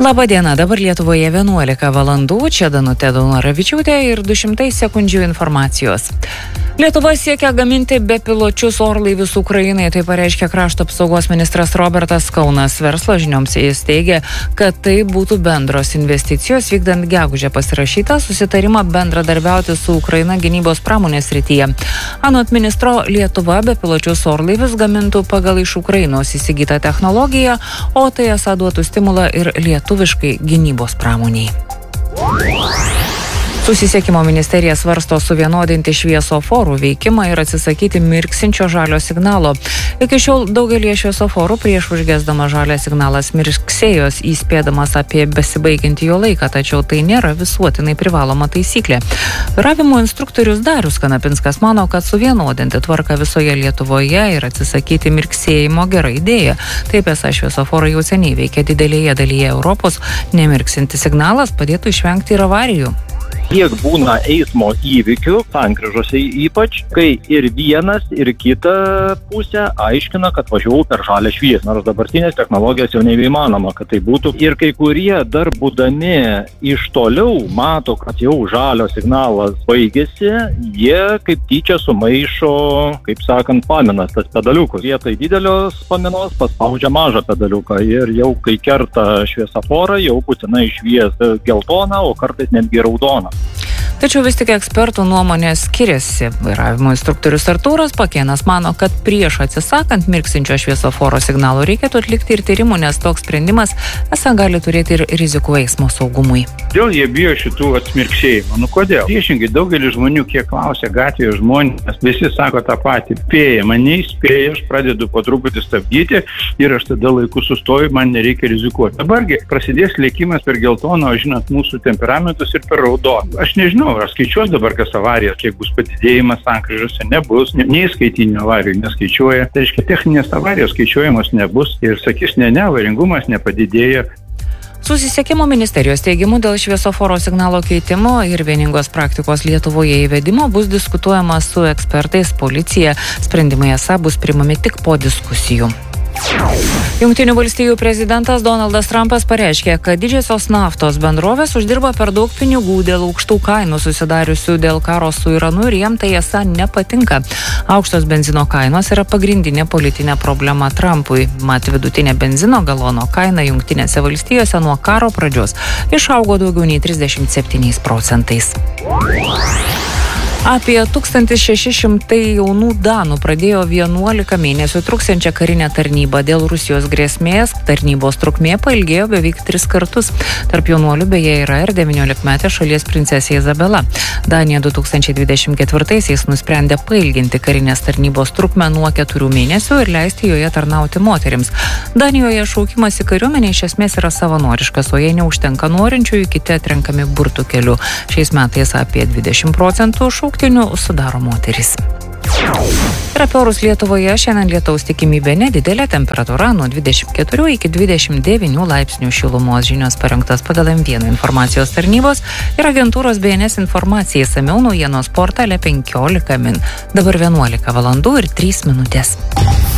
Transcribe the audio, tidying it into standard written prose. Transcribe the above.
Labą dieną, dabar Lietuvoje 11 valandų, čia Danutė Daunoravičiūtė ir 200 sekundžių informacijos. Lietuva siekia gaminti bepiločius orlaivius Ukrainai, tai pareiškė krašto apsaugos ministras Robertas Kaunas. Verslo žinioms jis teigia, kad tai būtų bendros investicijos vykdant gegužę pasirašytą susitarimą bendradarbiauti su Ukraina gynybos pramonės srityje. Anot ministro, Lietuva bepiločius orlaivius gamintų pagal iš Ukrainos įsigytą technologiją, o tai esą duotų stimulą ir lietuviškai gynybos pramoniai. Susisiekimo ministerija svarsto suvienodinti šviesoforų veikimą ir atsisakyti mirksinčio žalio signalo. Iki šiol daugelie šviesoforų prieš užgesdama žalią signalas mirksėjos įspėdamas apie besibaigiantį jo laiką, tačiau tai nėra visuotinai privaloma taisyklė. Vairavimo instruktorius Darius Kanapinskas mano, kad suvienodinti tvarką visoje Lietuvoje ir atsisakyti mirksėjimo gera idėja. Taip esą šviesoforai jau seniai veikia didelėje dalyje Europos, nemirksinti signalas padėtų išvengti ir avarijų. Kiek būna eismo įvykių, sankryžose ypač, kai ir vienas, ir kita pusė aiškina, kad važiavau per žalią šviesą. Nors dabartinės technologijos jau nebeįmanoma, kad tai būtų. Ir kai kurie dar būdami iš toliau mato, kad jau žalio signalas baigėsi, jie kaip tyčia sumaišo, kaip sakant, paminas tas pedaliukus. Vietoj didelios paminos paspaudžia mažą pedaliuką ir jau kai kerta šviesoforą, jau būtinai švies geltoną, o kartais netgi raudoną. Tačiau vis tik ekspertų nuomonė skiriasi. Vairavimo instruktorius Artūras Pakėnas mano, kad prieš atsisakant mirksinčio šviesoforo signalo reikėtų atlikti ir tyrimų, nes toks sprendimas esą gali turėti ir rizikų eismo saugumui. Kodėl jie bijo šitų atsmirksėjimų? Kodėl? Priešingai, daugelis žmonių, kiek klausia gatvėje žmonės, visi sako tą patį. Spėja, mane įspėja, aš pradedu po truputį stabdyti ir aš tada laiku sustoju, man nereikia rizikuoti. Dabargi prasidės lėkimas per geltoną, žinot, mūsų temperamentus ir per raudoną. Aš nežinau, aš skaičiuos dabar, kas avarijas, kiek bus padidėjimas sankryžose, nebus, nei skaitinių avarijų neskaičiuoja. Tai reiškia, techninės avarijos skaičiuojamos nebus ir sakys, avaringumas nepadidėja. Susisiekimo ministerijos teigimu dėl šviesoforo signalo keitimo ir vieningos praktikos Lietuvoje įvedimo bus diskutuojama su ekspertais, policija. Sprendimai esą bus priimami tik po diskusijų. Jungtinių valstijų prezidentas Donaldas Trumpas pareiškė, kad didžiosios naftos bendrovės uždirba per daug pinigų dėl aukštų kainų susidariusių dėl karo su Iranu ir jiem tai esą nepatinka. Aukštos benzino kainos yra pagrindinė politinė problema Trumpui. Mat vidutinė benzino galono kaina Jungtinėse valstijose nuo karo pradžios išaugo daugiau nei 37%. Apie 1600 jaunų danų pradėjo 11 mėnesių truksiančią karinę tarnybą. Dėl Rusijos grėsmės tarnybos trukmė pailgėjo beveik 3 kartus. Tarp jaunuolių beje yra ir 19-metė šalies princesė Izabela. Danija 2024-aisiais nusprendė pailginti karinės tarnybos trukmę nuo 4 mėnesių ir leisti joje tarnauti moterims. Danijoje šaukimas į kariuomenę iš esmės yra savanoriškas, o jei neužtenka norinčiųjų, kiti atrenkami burtų keliu. Šiais metais apie 20% šauktinių sudaro moterys. Ir apie orus Lietuvoje šiandien lietaus tikimybė nedidelė, temperatūra nuo 24 iki 29 laipsnių šilumos. Žinios parengtos pagal M1 informacijos tarnybos ir agentūros BNS informacijai. Išsamiau naujienos portale 15 min. Dabar 11 valandų ir 3 minutės.